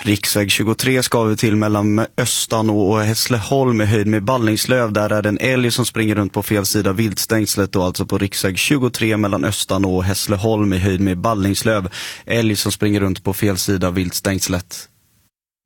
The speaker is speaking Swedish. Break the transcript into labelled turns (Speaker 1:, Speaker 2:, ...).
Speaker 1: Riksväg 23 ska vi till mellan Östanå och Hässleholm i höjd med Ballingslöv. Där är det en älg som springer runt på fel sida viltstängslet och alltså på riksväg 23 mellan Östanå och Hässleholm i höjd med Ballingslöv. Älg som springer runt på fel sida viltstängslet.